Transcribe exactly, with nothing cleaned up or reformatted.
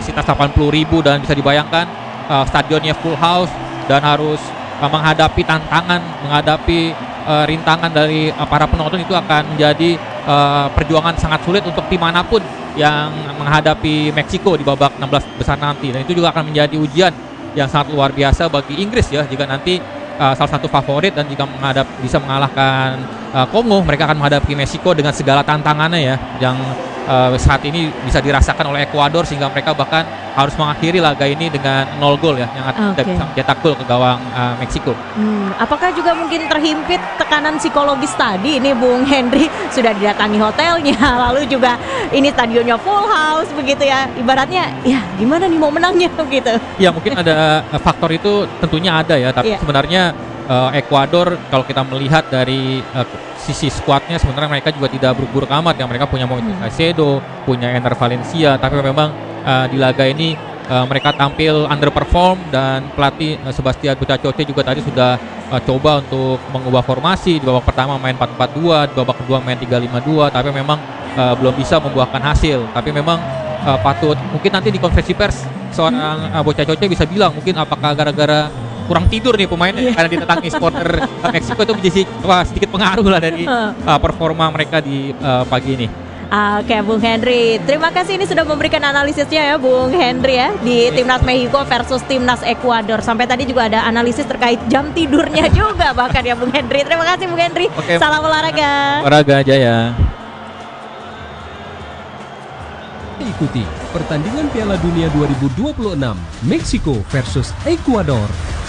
kapasitas delapan puluh ribu dan bisa dibayangkan uh, stadionnya full house dan harus uh, menghadapi tantangan, menghadapi uh, rintangan dari uh, para penonton itu akan menjadi uh, perjuangan sangat sulit untuk tim manapun yang menghadapi Meksiko di babak enam belas besar nanti, dan itu juga akan menjadi ujian yang sangat luar biasa bagi Inggris ya, jika nanti uh, salah satu favorit dan jika menghadap bisa mengalahkan uh, Kongo, mereka akan menghadapi Meksiko dengan segala tantangannya ya, yang uh, saat ini bisa dirasakan oleh Ekuador, sehingga mereka bahkan harus mengakhiri laga ini dengan nol gol ya, yang tidak Oke. bisa mencetak gol ke gawang uh, Meksiko. Hmm, apakah juga mungkin terhimpit tekanan psikologis tadi ini Bung Henry, sudah didatangi hotelnya, lalu juga ini stadionnya full house begitu ya, ibaratnya ya gimana nih mau menangnya begitu. Ya mungkin ada uh, faktor itu tentunya ada ya, tapi Iya. sebenarnya uh, Ekuador kalau kita melihat dari uh, sisi skuadnya sebenarnya mereka juga tidak buruk-buruk amat ya, mereka punya Moises Hmm. Caicedo, punya Ener Valencia, tapi memang uh, di laga ini uh, mereka tampil underperform, dan pelatih uh, Sebastian Bucacoce juga tadi sudah uh, coba untuk mengubah formasi. Di babak pertama main empat empat dua, di babak kedua main tiga lima dua, tapi memang uh, belum bisa membuahkan hasil. Tapi memang uh, patut mungkin nanti di konferensi pers seorang uh, Bucacoce bisa bilang mungkin apakah gara-gara kurang tidur nih pemainnya Iya. karena didatangi supporter uh, Meksiko, itu menjadi wah, sedikit pengaruh lah dari uh, performa mereka di uh, pagi ini. Oke Bung Henry, terima kasih ini sudah memberikan analisisnya ya Bung Henry ya, di Timnas Meksiko versus Timnas Ekuador. Sampai tadi juga ada analisis terkait jam tidurnya juga bahkan ya Bung Henry. Terima kasih Bung Henry. Oke. Salam olahraga. Olahraga Jaya. Ikuti pertandingan Piala Dunia dua ribu dua puluh enam Meksiko versus Ekuador.